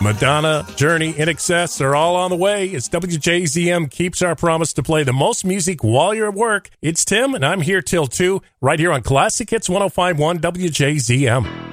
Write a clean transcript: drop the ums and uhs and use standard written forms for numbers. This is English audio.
Madonna, Journey, In Excess are all on the way as WJZM keeps our promise to play the most music while you're at work. It's Tim, and I'm here till 2, right here on Classic Hits 105.1 WJZM.